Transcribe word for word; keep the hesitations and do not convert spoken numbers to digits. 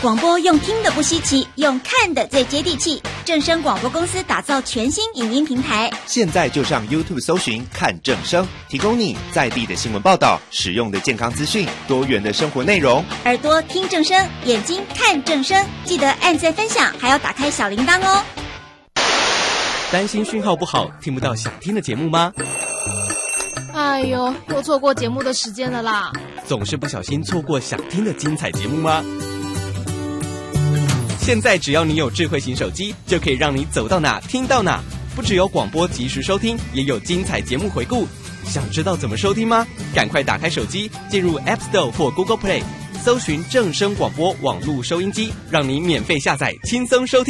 广播用听的不稀奇，用看的最接地气。正声广播公司打造全新影音平台， 现在就上 YouTube 搜寻看正声，提供你在地的新闻报道、实用的健康资讯、多元的生活内容。 耳朵听正声，眼睛看正声，记得按赞分享，还要打开小铃铛哦。 担心讯号不好，听不到想听的节目吗？ 哎呦，又错过节目的时间了啦！ 总是不小心错过想听的精彩节目吗？现在只要你有智慧型手机，就可以让你走到哪听到哪。不只有广播及时收听，也有精彩节目回顾。想知道怎么收听吗？赶快打开手机，进入 App Store 或 Google Play， 搜寻正声广播网络收音机，让你免费下载，轻松收听。